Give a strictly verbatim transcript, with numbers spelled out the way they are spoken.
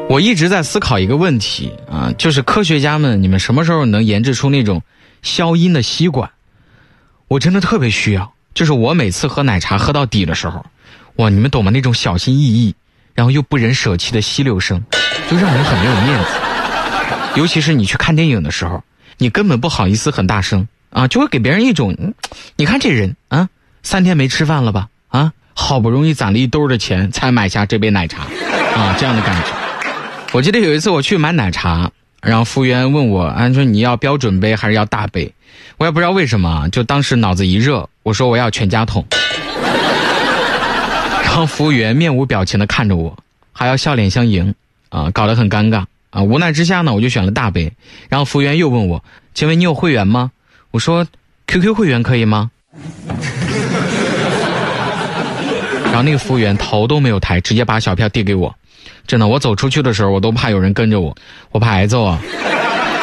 我一直在思考一个问题啊，就是科学家们，你们什么时候能研制出那种消音的吸管？我真的特别需要，就是我每次喝奶茶喝到底的时候，哇，你们懂吗？那种小心翼翼，然后又不忍舍弃的吸溜声，就让人很没有面子。尤其是你去看电影的时候，你根本不好意思很大声啊，就会给别人一种，嗯、你看这人啊，三天没吃饭了吧？啊，好不容易攒了一兜的钱才买下这杯奶茶啊，这样的感觉。我记得有一次我去买奶茶，然后服务员问我，啊，说你要标准杯还是要大杯？我也不知道为什么，就当时脑子一热，我说我要全家桶。然后服务员面无表情地看着我，还要笑脸相迎，啊，搞得很尴尬啊。无奈之下呢，我就选了大杯。然后服务员又问我，请问你有会员吗？我说 Q Q 会员可以吗？然后那个服务员头都没有抬，直接把小票递给我。真的，我走出去的时候，我都怕有人跟着我，我怕挨揍啊。